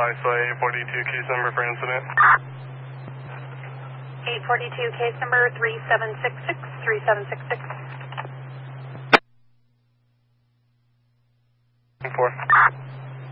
ISLA 842, case number for incident. 842, case number 3766, 3766. 4.